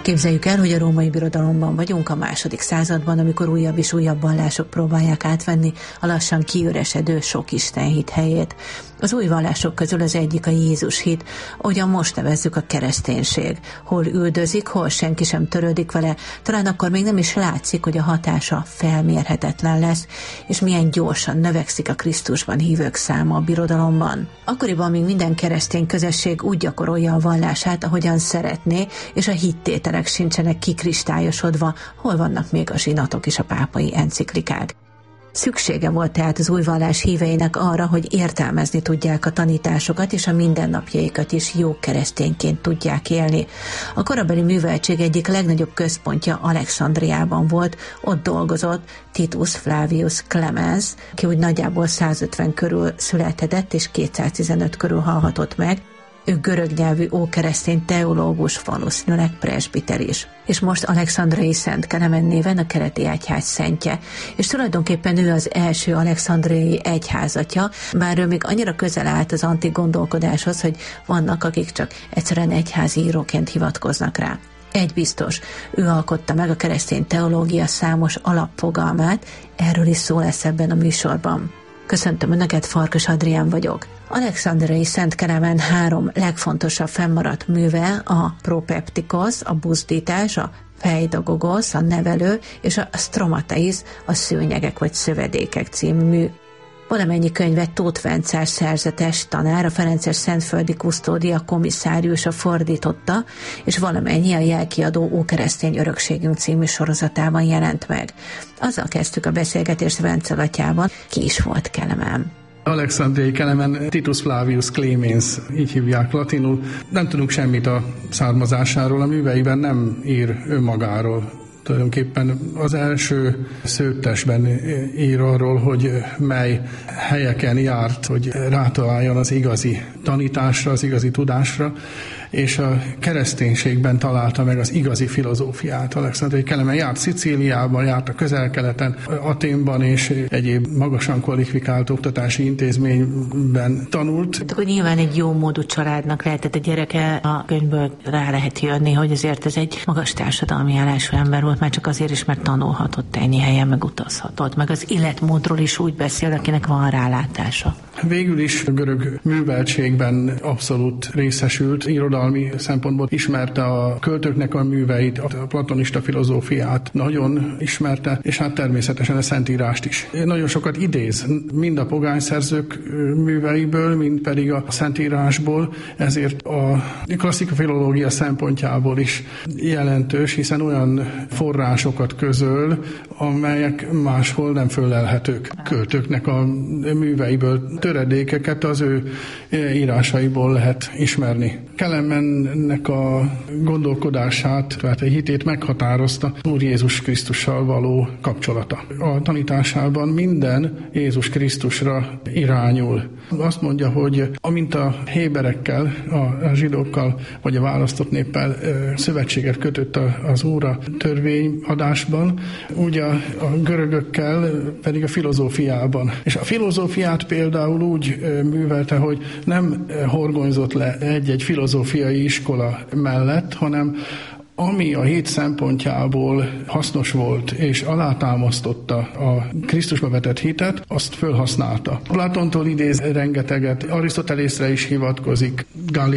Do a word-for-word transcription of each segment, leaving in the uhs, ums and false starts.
Képzeljük el, hogy a római birodalomban vagyunk a második században, amikor újabb és újabb vallások próbálják átvenni a lassan kiüresedő sok istenhit helyét. Az új vallások közül az egyik a Jézus hit, ahogyan most nevezzük a kereszténység. Hol üldözik, hol senki sem törődik vele, talán akkor még nem is látszik, hogy a hatása felmérhetetlen lesz, és milyen gyorsan növekszik a Krisztusban hívők száma a birodalomban. Akkoriban még minden keresztény közösség úgy gyakorolja a vallását, ahogyan szeretné, és a hittételek sincsenek kikristályosodva, hol vannak még a zsinatok és a pápai enciklikák. Szüksége volt tehát az új vallás híveinek arra, hogy értelmezni tudják a tanításokat, és a mindennapjaikat is jó keresztényként tudják élni. A korabeli műveltség egyik legnagyobb központja Alexandriában volt, ott dolgozott Titus Flavius Clemens, ki úgy nagyjából százötven körül született, és kétszáztizenöt körül halhatott meg. Ő görög nyelvű ókeresztény teológus, valószínűleg presbiter is. És most Alexandriai Szent Kelemen néven a keleti egyház szentje, és tulajdonképpen ő az első alexandriai egyházatja, bár ő még annyira közel állt az antik gondolkodáshoz, hogy vannak, akik csak egyszerűen egyházi íróként hivatkoznak rá. Egy biztos, ő alkotta meg a keresztény teológia számos alapfogalmát, erről is szó lesz ebben a műsorban. Köszöntöm Önöket, Farkas Adrián vagyok. Alexandriai Szent Kelemen három legfontosabb fennmaradt műve a propeptikos, a buzdítás, a peidagogos, a nevelő, és a stromateiz, a szőnyegek vagy szövedékek című mű. Valamennyi könyvet Tóth Vencár szerzetes tanár, a ferences szentföldi kusztódia komisszáriusa fordította, és valamennyi a Jelkiadó Ókeresztény örökségünk című sorozatában jelent meg. Azzal kezdtük a beszélgetést Vencel atyával, ki is volt Kelemen. Alexandriai Kelemen Titus Flavius Clemens, így hívják latinul. Nem tudunk semmit a származásáról, a műveiben nem ír önmagáról. Tulajdonképpen az első szőttesben ír arról, hogy mely helyeken járt, hogy rátaláljon az igazi tanításra, az igazi tudásra, és a kereszténységben találta meg az igazi filozófiát. Alexandriai Kelemen járt Szicíliában, járt a Közel-Keleten, Athénban és egyéb magasan kvalifikált oktatási intézményben tanult. Hát akkor nyilván egy jó módú családnak lehetett a gyereke, a könyvből rá lehet jönni, hogy azért ez egy magas társadalmi állású ember volt, már csak azért is, mert tanulhatott ennyi helyen, meg utazhatott, meg az életmódról is úgy beszél, akinek van rálátása. Végül is a görög műveltségben abszolút részesült, irodalmi szempontból ismerte a költőknek a műveit, a platonista filozófiát nagyon ismerte, és hát természetesen a Szentírást is. Nagyon sokat idéz, mind a pogányszerzők műveiből, mind pedig a Szentírásból, ezért a klasszika filológia szempontjából is jelentős, hiszen olyan forrásokat közöl, amelyek máshol nem fölelhetők. Költőknek a műveiből töredékeket az ő írásaiból lehet ismerni. Kelemennek a gondolkodását, tehát a hitét meghatározta Úr Jézus Krisztussal való kapcsolata. A tanításában minden Jézus Krisztusra irányul. Azt mondja, hogy amint a héberekkel, a zsidókkal vagy a választott néppel szövetséget kötött az Úr a törvényadásban, úgy a, a görögökkel pedig a filozófiában. És a filozófiát például úgy művelte, hogy nem horgonyzott le egy-egy filozófiai iskola mellett, hanem ami a hit szempontjából hasznos volt, és alátámasztotta a Krisztusba vetett hitet, azt fölhasználta. Platontól idéz rengeteget, Arisztotelészre is hivatkozik,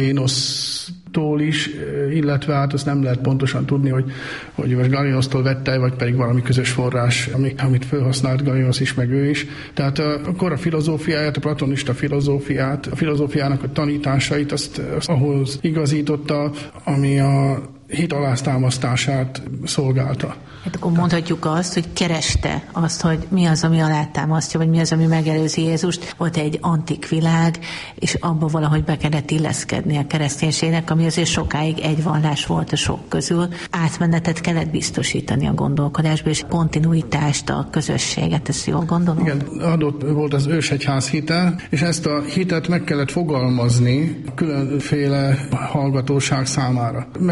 Galénosztól is, illetve hát azt nem lehet pontosan tudni, hogy, hogy most Galénosztól vette, vagy pedig valami közös forrás, amit felhasznált Galénosz is, meg ő is. Tehát akkor a filozófiáját, a platonista filozófiát, a filozófiának a tanításait, azt, azt ahhoz igazította, ami a hit alátámasztását szolgálta. Hát akkor mondhatjuk azt, hogy kereste azt, hogy mi az, ami alátámasztja, vagy mi az, ami megelőzi Jézust. Volt egy antik világ, és abba valahogy be kellett illeszkedni a kereszténységnek, ami azért sokáig egy vallás volt a sok közül. Átmenetet kellett biztosítani a gondolkodásba, és kontinuitást, a közösséget, ezt jól gondolom? Igen, adott volt az ősegyház hite, és ezt a hitet meg kellett fogalmazni különféle hallgatóság számára. Meg kellett fogalmazni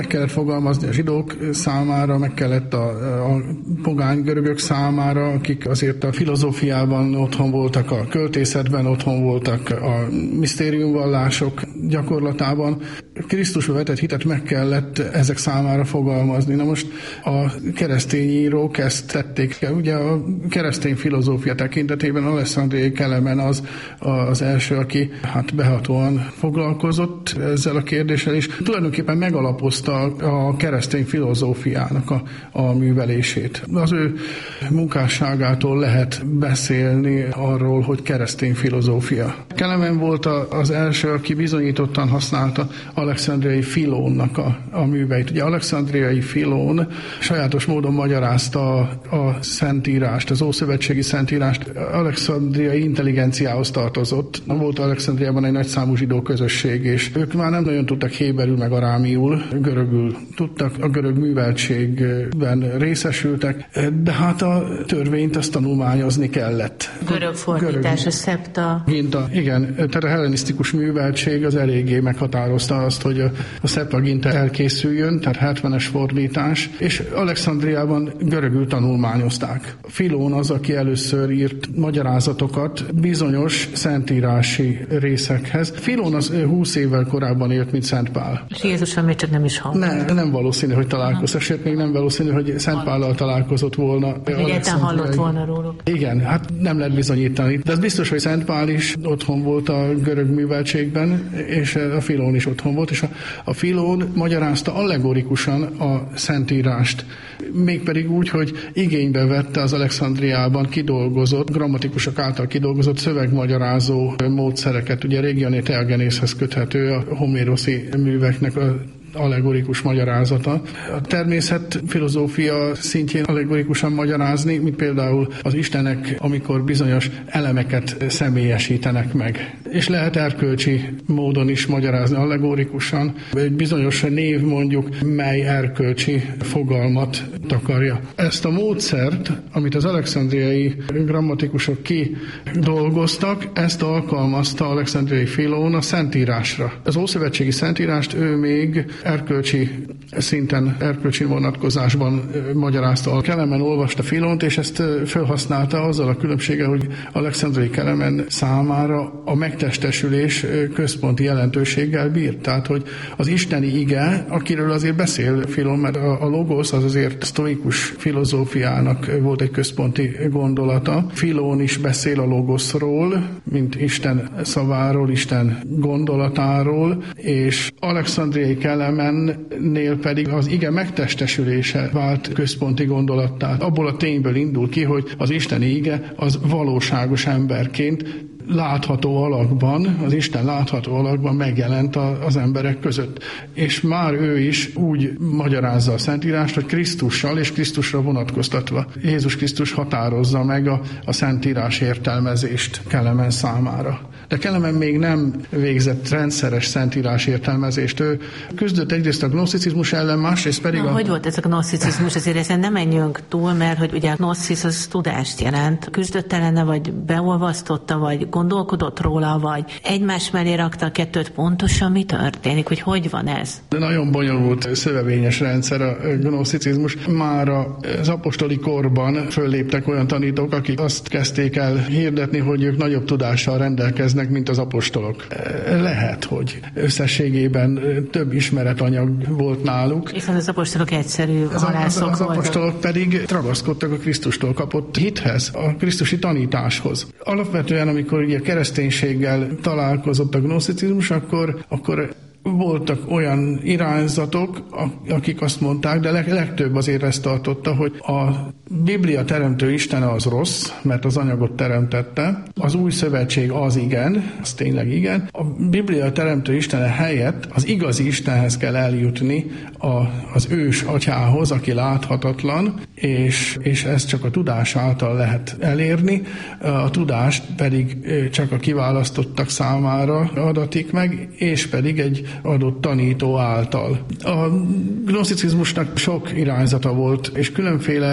fogalmazni a zsidók számára, meg kellett a, a pogány görögök számára, akik azért a filozófiában otthon voltak, a költészetben otthon voltak, a misztériumvallások gyakorlatában. Krisztusba vetett hitet meg kellett ezek számára fogalmazni. Na most a keresztény írók ezt tették. Ugye a keresztény filozófia tekintetében Alexandriai Kelemen az az első, aki hát behatóan foglalkozott ezzel a kérdéssel, és tulajdonképpen megalapozta a keresztény filozófiának a, a művelését. Az ő munkásságától lehet beszélni arról, hogy keresztény filozófia. Kelemen volt az első, aki bizonyítottan használta Alexandriai Filónnak a, a műveit. Ugye Alexandriai Filón sajátos módon magyarázta a, a Szentírást, az ószövetségi Szentírást. Alexandriai intelligenciához tartozott. Volt Alexandriában egy nagyszámú zsidó közösség, és ők már nem nagyon tudtak héberül meg arámiul, görögül tudtak, a görög műveltségben részesültek, de hát a törvényt azt tanulmányozni kellett. Görög fordítás, a szepta. Ginta, igen, tehát a hellenisztikus műveltség az eléggé meghatározta azt, hogy a, a Septuaginta elkészüljön, tehát hetvenes fordítás, és Alexandriában görögül tanulmányozták. Filón az, aki először írt magyarázatokat bizonyos szentírási részekhez. Filón az húsz évvel korábban élt, mint Szent Pál. És Jézussal még csak nem is hallott. Ne, nem valószínű, hogy találkozott, sőt, még nem valószínű, hogy Szent Pállal találkozott volna. Egyáltalán hallott volna róluk. Igen, hát nem lehet bizonyítani. De az biztos, hogy Szent Pál is otthon volt a görög műveltségben, és a Filón is otthon volt, és a, a Filón magyarázta allegorikusan a Szentírást. Mégpedig úgy, hogy igénybe vette az Alexandriában kidolgozott, grammatikusok által kidolgozott szövegmagyarázó módszereket. Ugye Regione Theagenészhez köthető a homéroszi műveknek a allegorikus magyarázata. A természet filozófia szintjén allegorikusan magyarázni, mint például az istenek, amikor bizonyos elemeket személyesítenek meg. És lehet erkölcsi módon is magyarázni allegorikusan. Egy bizonyos név mondjuk, mely erkölcsi fogalmat takarja. Ezt a módszert, amit az alexandriai grammatikusok kidolgoztak, ezt alkalmazta Alexandriai Filón a Szentírásra. Az ószövetségi Szentírást ő még erkölcsi szinten, erkölcsi vonatkozásban magyarázta. A Kelemen olvasta Filónt, és ezt felhasználta azzal a különbséggel, hogy Alexandriai Kelemen számára a megtestesülés központi jelentőséggel bírt. Tehát, hogy az isteni ige, akiről azért beszél Filón, mert a, a logosz az azért sztoikus filozófiának volt egy központi gondolata. Filón is beszél a logoszról, mint Isten szaváról, Isten gondolatáról, és Alexandriai Kelemennél pedig az ige megtestesülése vált központi gondolattá. Abból a tényből indul ki, hogy az isteni ige az valóságos emberként látható alakban, az Isten látható alakban megjelent a, az emberek között. És már ő is úgy magyarázza a Szentírást, hogy Krisztussal és Krisztusra vonatkoztatva Jézus Krisztus határozza meg a, a Szentírás értelmezést Kelemen számára. De Kelemen még nem végzett rendszeres szentírás értelmezést. Ő küzdött egyrészt a gnoszticizmus ellen, másrészt pedig Na, a... hogy volt ez a gnoszticizmus? Azért ezen nem menjünk túl, mert hogy ugye a gnoszcisz az tudást jelent. Küzdött ellene, vagy beolvasztotta, vagy gondolkodott róla, vagy egymás mellé rakta a kettőt. Pontosan mi történik? Hogy hogy van ez? De nagyon bonyolult, szövevényes rendszer a gnoszticizmus. Már az apostoli korban fölléptek olyan tanítók, akik azt kezdték el hirdetni, hogy ők nagyobb tudással rendelkeznek, mint az apostolok. Lehet, hogy összességében több ismeretanyag volt náluk. Viszont az apostolok egyszerű halászok voltak. Az apostolok pedig ragaszkodtak a Krisztustól kapott hithez, a krisztusi tanításhoz. Alapvetően, amikor ugye kereszténységgel találkozott a gnoszticizmus, akkor, akkor voltak olyan irányzatok, akik azt mondták, de legtöbb azért ezt tartotta, hogy a Biblia teremtő Istene az rossz, mert az anyagot teremtette, az új szövetség az igen, az tényleg igen. A Biblia teremtő Istene helyett az igazi Istenhez kell eljutni, a, az ős atyához, aki láthatatlan, és, és ezt csak a tudás által lehet elérni, a tudást pedig csak a kiválasztottak számára adatik meg, és pedig egy adott tanító által. A gnoszticizmusnak sok irányzata volt, és különféle szisztémák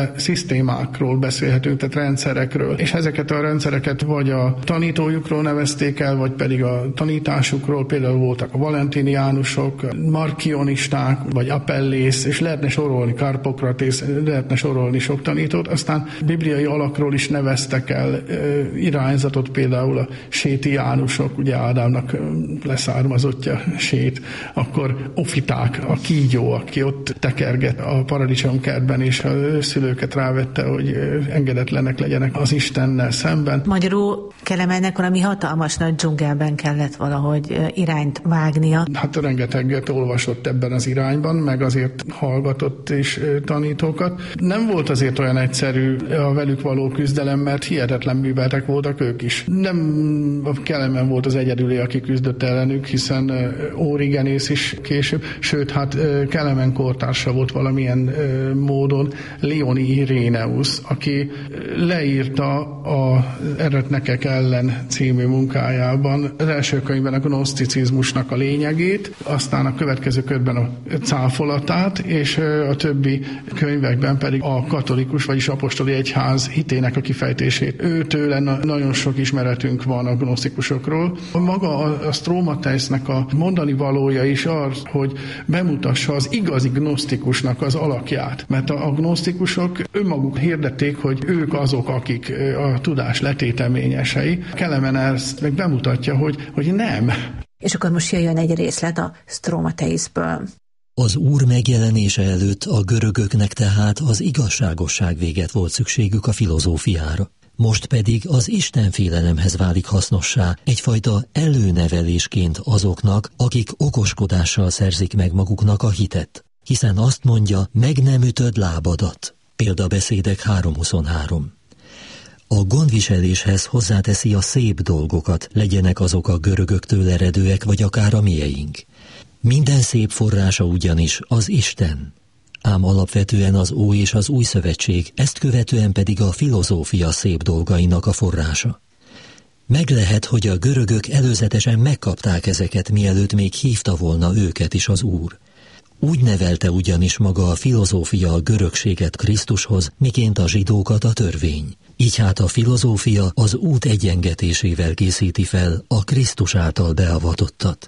szisztémákról beszélhetünk, tehát rendszerekről, és ezeket a rendszereket vagy a tanítójukról nevezték el, vagy pedig a tanításukról, például voltak a valentiniánusok, markionisták, vagy apellész, és lehetne sorolni Karpokratész, lehetne sorolni sok tanítót, aztán bibliai alakról is neveztek el irányzatot, például a sétiánusok, ugye Ádámnak leszármazottja Sét, akkor ofiták, a kígyó, aki ott tekerget a paradicsomkertben, és a szülőket rávette, hogy engedetlenek legyenek az Istennel szemben. Magyarul Kelemennek valami hatalmas nagy dzsungelben kellett valahogy irányt vágnia. Hát rengeteget olvasott ebben az irányban, meg azért hallgatott és tanítókat. Nem volt azért olyan egyszerű a velük való küzdelem, mert hihetetlen műveltek voltak ők is. Nem a Kelemen volt az egyedüli, aki küzdött ellenük, hiszen Órigenész is később, sőt, hát Kelemen kortársa volt valamilyen módon Leoni Iréneusz, aki leírta az Eretnekek ellen című munkájában az első könyvben a gnoszticizmusnak a lényegét, aztán a következő körben a cáfolatát, és a többi könyvekben pedig a katolikus, vagyis apostoli egyház hitének a kifejtését. Őtőle nagyon sok ismeretünk van a gnosztikusokról. Maga a Stromateisznek a mondani valója is az, hogy bemutassa az igazi gnosztikusnak az alakját. Mert a gnosztikusok önmaguk hirdették, hogy ők azok, akik a tudás letéteményesei. Kelemen ezt meg bemutatja, hogy, hogy nem. És akkor most jöjjön egy részlet a Stromateiszből. Az Úr megjelenése előtt a görögöknek tehát az igazságosság véget volt szükségük a filozófiára. Most pedig az istenfélelemhez válik hasznossá, egyfajta előnevelésként azoknak, akik okoskodással szerzik meg maguknak a hitet. Hiszen azt mondja, meg nem ütöd lábadat. Példabeszédek három huszonhárom. A gondviseléshez hozzáteszi a szép dolgokat, legyenek azok a görögöktől eredőek, vagy akár a mieink. Minden szép forrása ugyanis az Isten. Ám alapvetően az Ój és az Új Szövetség, ezt követően pedig a filozófia szép dolgainak a forrása. Meg lehet, hogy a görögök előzetesen megkapták ezeket, mielőtt még hívta volna őket is az Úr. Úgy nevelte ugyanis maga a filozófia a görögséget Krisztushoz, miként a zsidókat a törvény. Így hát a filozófia az út egyengetésével készíti fel a Krisztus által beavatottat.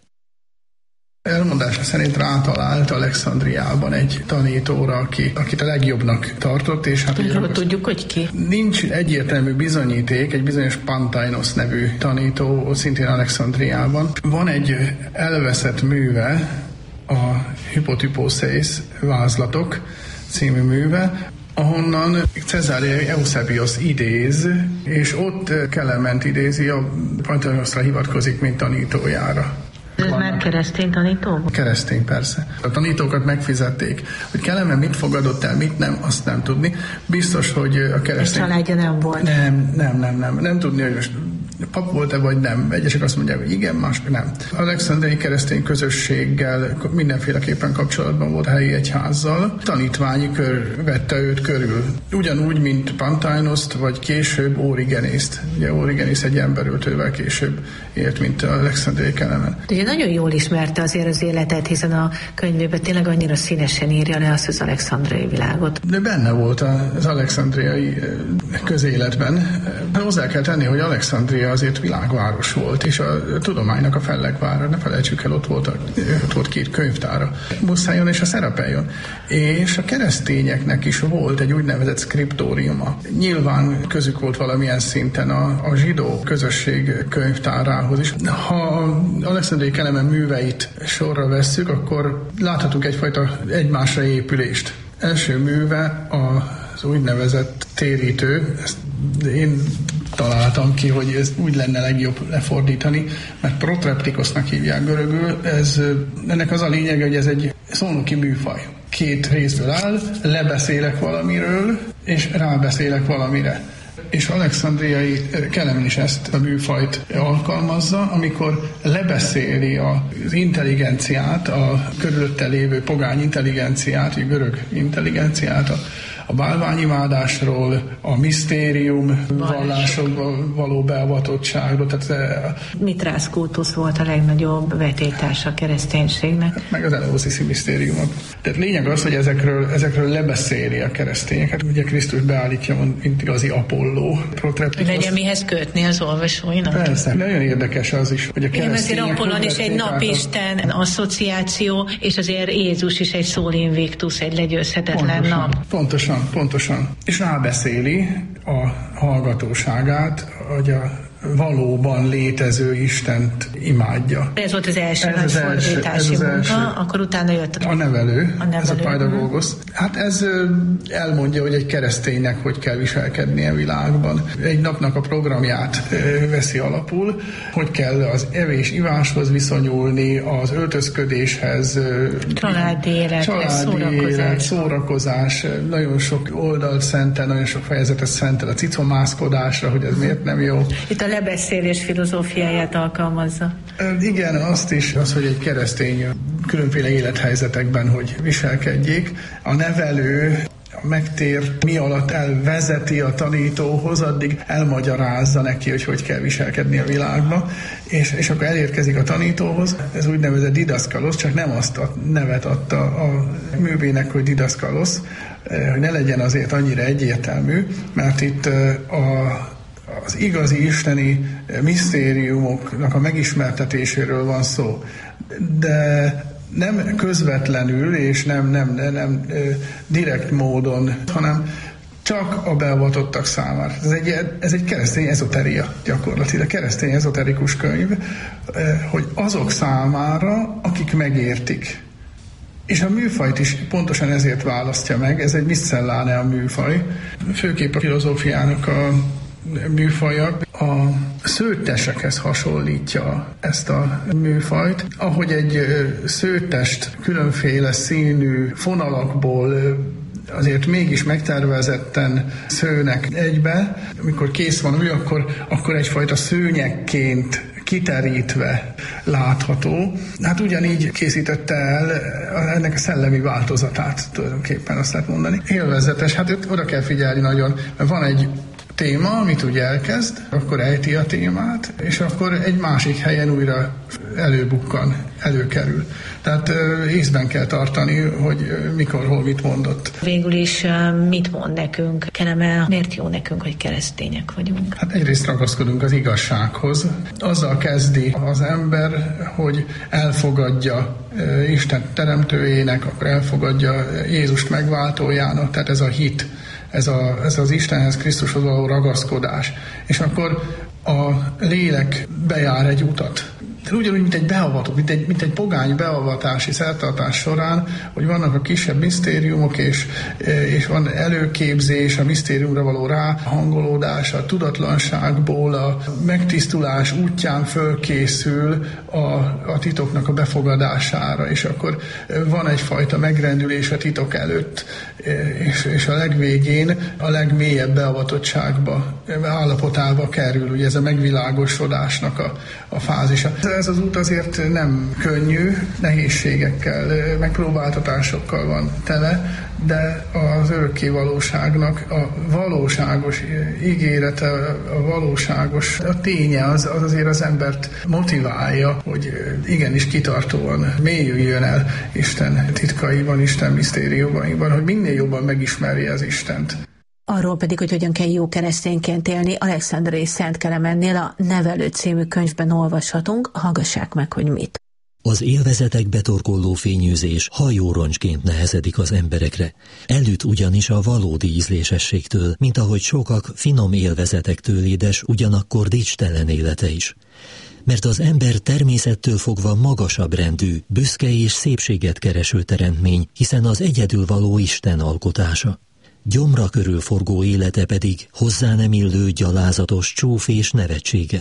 Elmondása szerint rátalált Alexandriában egy tanítóra, aki, akit a legjobbnak tartott, és hát tudjuk, tudjuk, hogy ki. Nincs egyértelmű bizonyíték, egy bizonyos Pantainos nevű tanító, szintén Alexandriában. Van egy elveszett műve, a Hypotyposeis vázlatok című műve, ahonnan Cezár Eusebius idéz, és ott Kelement idézi, a Pantainosra hivatkozik, mint tanítójára. Ez már keresztény tanító? Keresztény, persze. A tanítókat megfizették. Hogy Kelemen mit fogadott el, mit nem, azt nem tudni. Biztos, hogy a keresztény... A családja nem volt. Nem, nem, nem, nem. Nem tudni, hogy most pap volt-e vagy nem. Egyesek azt mondják, hogy igen, mások nem. Alexandriai keresztény közösséggel mindenféleképpen kapcsolatban volt, helyi egyházzal. Tanítványi kör vette őt körül. Ugyanúgy, mint Pantainoszt, vagy később Órigenészt. Ugye Órigenész egy emberöltővel később élt, mint Alexandriai Kelemen. Ugye nagyon jól ismerte azért az életet, hiszen a könyvében tényleg annyira színesen írja le azt az alexandriai világot. De benne volt az alexandriai közéletben. Hozzá kell tenni, hogy Alexandria azért világváros volt, és a tudománynak a fellegvára, ne felejtsük el, ott volt, a, ott volt két könyvtára, Muszájon és a Szerapeion. És a keresztényeknek is volt egy úgynevezett szkriptóriuma. Nyilván közük volt valamilyen szinten a, a zsidó közösség könyvtárához is. Ha Alexandriai Kelemen műveit sorra vesszük, akkor láthatunk egyfajta egymásra épülést. Első műve az úgynevezett térítő, ezt én találtam ki, hogy ez úgy lenne legjobb lefordítani, mert protreptikosznak hívják görögül. Ez, ennek az a lényege, hogy ez egy szónoki műfaj. Két részből áll, lebeszélek valamiről, és rábeszélek valamire. és alexandriai Kelemen is ezt a műfajt alkalmazza, amikor lebeszéli az intelligenciát, a körülötte lévő pogány intelligenciát, vagy görög intelligenciát, a a bálványimádásról, a misztérium vallásokba való beavatottságról. Tehát, Mitrász kultusz volt a legnagyobb vetétársa a kereszténységnek. Meg az Eleusiszi misztériumok. Tehát lényeg az, hogy ezekről, ezekről lebeszéli a keresztényeket. Ugye Krisztus beállítja, mint igazi Apolló. Legyen mihez kötni az olvasóinak? Persze, nagyon érdekes az is, hogy a keresztények... Igen, azért Apollon is egy napisten asszociáció, és azért Jézus is egy Sol Invictus, egy legyőzhetetlen pontosan, nap. Pontosan. Pontosan. És rábeszéli a hallgatóságát, hogy a valóban létező Istent imádja. Ez volt az első nagy fordítási munka, első. Akkor utána jött a nevelő, a nevelő. Ez a Paidagogos. Hát ez elmondja, hogy egy kereszténynek hogy kell viselkednie a világban. Egy napnak a programját veszi alapul, hogy kell az evés-iváshoz viszonyulni, az öltözködéshez, családi élet, családi szórakozás. élet, szórakozás, nagyon sok oldalt szentel, nagyon sok fejezetet szentel a cicomászkodásra, hogy ez miért nem jó. Itt a lebeszélés filozófiáját alkalmazza. Igen, azt is, az, hogy egy keresztény különféle élethelyzetekben hogy viselkedjék. A nevelő a megtér mi alatt elvezeti a tanítóhoz, addig elmagyarázza neki, hogy hogy kell viselkedni a világba, és, és akkor elérkezik a tanítóhoz. Ez úgynevezett didaszkalosz, csak nem azt a nevet adta a művének, hogy didaszkalosz, hogy ne legyen azért annyira egyértelmű, mert itt a az igazi isteni misztériumoknak a megismertetéséről van szó. De nem közvetlenül és nem, nem, nem, nem direkt módon, hanem csak a beavatottak számára. Ez egy, ez egy keresztény ezoteria gyakorlatilag, keresztény ezoterikus könyv, hogy azok számára, akik megértik. És a műfajt is pontosan ezért választja meg, ez egy miscelláne a műfaj. Főképp a filozófiának a műfajak a szőttesekhez hasonlítja ezt a műfajt, ahogy egy szőttest különféle színű fonalakból azért mégis megtervezetten szőnek egybe. Amikor kész van mű, akkor, akkor egyfajta szőnyegként kiterítve látható. Hát ugyanígy készítette el ennek a szellemi változatát, tulajdonképpen azt lehet mondani. Élvezetes, hát oda kell figyelni nagyon, mert van egy téma, amit úgy elkezd, akkor ejti a témát, és akkor egy másik helyen újra előbukkan, előkerül. Tehát észben kell tartani, hogy mikor, hol, mit mondott. Végül is mit mond nekünk? Kelemen, miért jó nekünk, hogy keresztények vagyunk? Hát egyrészt ragaszkodunk az igazsághoz. Azzal kezdi az ember, hogy elfogadja Isten teremtőjének, akkor elfogadja Jézust megváltójának, tehát ez a hit. Ez, a, ez az Istenhez, Krisztushoz való ragaszkodás. És akkor a lélek bejár egy utat. Ugyanúgy, mint egy beavató, mint egy, mint egy pogány beavatási szertartás során, hogy vannak a kisebb misztériumok, és, és van előképzés, a misztériumra való ráhangolódás, a tudatlanságból, a megtisztulás útján fölkészül a, a titoknak a befogadására, és akkor van egyfajta megrendülés a titok előtt, és, és a legvégén a legmélyebb beavatottságba, állapotába kerül, ugye ez a megvilágosodásnak a, a fázisa. Ez az út azért nem könnyű, nehézségekkel, megpróbáltatásokkal van tele, de az örökké valóságnak a valóságos ígérete, a valóságos a ténye az, az azért az embert motiválja, hogy igenis kitartóan mélyüljön el Isten titkaiban, Isten misztériumaiban, hogy minél jobban megismerje az Istent. Arról pedig, hogy hogyan kell jó keresztényként élni, Alexandriai Szent Kelemennél a Nevelő című könyvben olvashatunk, hallgassák meg, hogy mit. Az élvezetekbe torkolló fényűzés hajóroncsként nehezedik az emberekre. Elüt ugyanis a valódi ízlésességtől, mint ahogy sokak finom élvezetektől édes, ugyanakkor dicstelen élete is. Mert az ember természettől fogva magasabb rendű, büszke és szépséget kereső teremtmény, hiszen az egyedül való Isten alkotása. Gyomra körül forgó élete pedig hozzá nem illő, gyalázatos, csúf és nevetséges.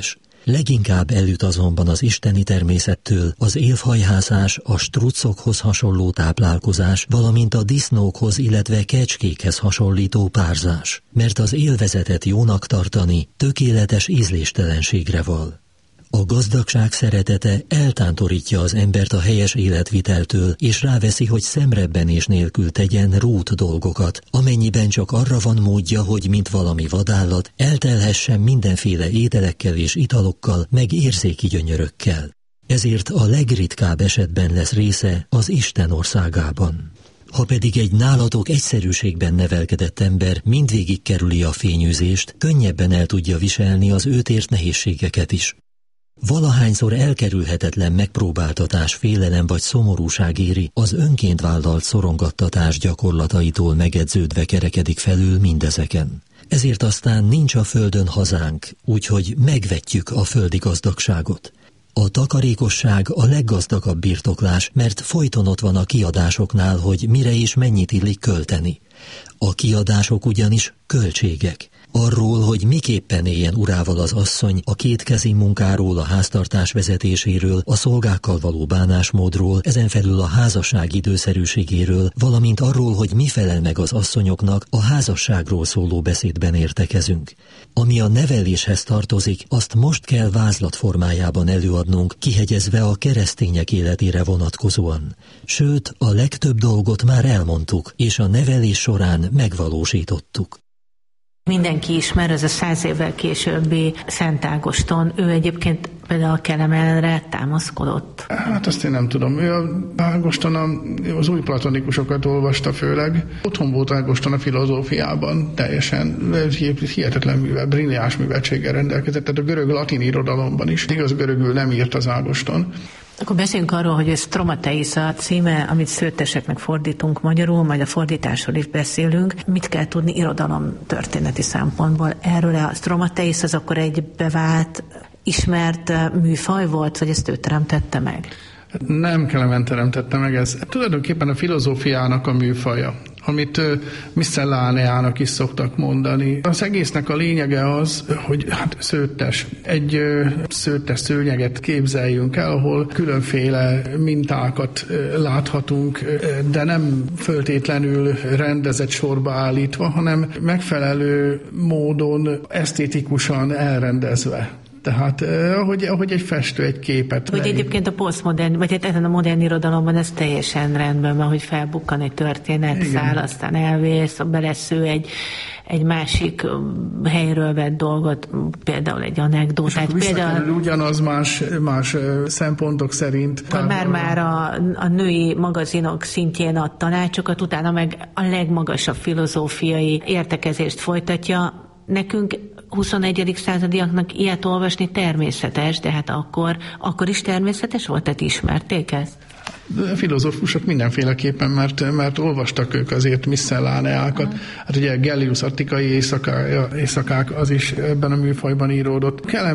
Leginkább elüt azonban az isteni természettől az élfhajhászás, a struccokhoz hasonló táplálkozás, valamint a disznókhoz, illetve kecskékhez hasonlító párzás, mert az élvezetet jónak tartani tökéletes ízléstelenségre val. A gazdagság szeretete eltántorítja az embert a helyes életviteltől, és ráveszi, hogy szemrebbenés nélkül tegyen rút dolgokat, amennyiben csak arra van módja, hogy mint valami vadállat eltelhessen mindenféle ételekkel és italokkal, meg érzéki gyönyörökkel. Ezért a legritkább esetben lesz része az Isten országában. Ha pedig egy nálatok egyszerűségben nevelkedett ember mindvégig kerüli a fényűzést, könnyebben el tudja viselni az őt ért nehézségeket is. Valahányszor elkerülhetetlen megpróbáltatás, félelem vagy szomorúság éri, az önként vállalt szorongattatás gyakorlataitól megedződve kerekedik felül mindezeken. Ezért aztán nincs a földön hazánk, úgyhogy megvetjük a földi gazdagságot. A takarékosság a leggazdagabb birtoklás, mert folyton ott van a kiadásoknál, hogy mire és mennyit illik költeni. A kiadások ugyanis költségek. Arról, hogy miképpen éljen urával az asszony, a kétkezi munkáról, a háztartás vezetéséről, a szolgákkal való bánásmódról, ezen felül a házasság időszerűségéről, valamint arról, hogy mi felel meg az asszonyoknak, a házasságról szóló beszédben értekezünk. Ami a neveléshez tartozik, azt most kell vázlat formájában előadnunk, kihegyezve a keresztények életére vonatkozóan. Sőt, a legtöbb dolgot már elmondtuk, és a nevelés során megvalósítottuk. Mindenki ismer, ez a száz évvel későbbi Szent Ágoston, ő egyébként például a Kelemenre támaszkodott. Hát azt én nem tudom. Ő a Ágoston az új platonikusokat olvasta főleg. Otthon volt Ágoston a filozófiában, teljesen hihetetlen művel, brilliáns műveltséggel rendelkezett, tehát a görög-latin irodalomban is. Igaz, görögül nem írt az Ágoston. Akkor beszéljünk arról, hogy ez Stromateisz címe, amit szőtteseknek fordítunk magyarul, majd a fordításról is beszélünk. Mit kell tudni irodalom történeti szempontból? Erről a Stromateisz az akkor egy bevált, ismert műfaj volt, vagy ezt ő teremtette meg? Nem Kelemen teremtette meg, ez tulajdonképpen a filozófiának a műfaja, amit Miscelláneának is szoktak mondani. Az egésznek a lényege az, hogy hát szőttes, egy szőttes szőnyeget képzeljünk el, ahol különféle mintákat láthatunk, de nem föltétlenül rendezett sorba állítva, hanem megfelelő módon esztétikusan elrendezve. Tehát ahogy, ahogy egy festő egy képet Hogy leír. Egyébként a posztmodern, vagy hát ezen a modern irodalomban ez teljesen rendben van, hogy felbukkan egy történetszál, aztán elvész, belesző egy, egy másik helyről vett dolgot, például egy anekdótát. Például ugyanaz más, más szempontok szerint. Már-már a, a női magazinok szintjén ad tanácsokat, utána meg a legmagasabb filozófiai értekezést folytatja. Nekünk huszonegyedik századiaknak ilyet olvasni természetes, de hát akkor, akkor is természetes volt, tehát ismerték ezt? A filozófusok mindenféleképpen, mert, mert olvastak ők azért Miscelláneákat. Uh-huh. Hát ugye Gellius Attikai éjszaká, éjszakák az is ebben a műfajban íródott.